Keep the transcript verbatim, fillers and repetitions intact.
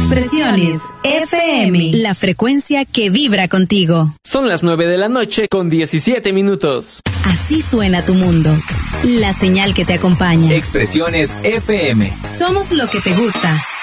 Expresiones F M, la frecuencia que vibra contigo. Son las nueve de la noche con diecisiete minutos. Así suena tu mundo. La señal que te acompaña. Expresiones F M. Somos lo que te gusta.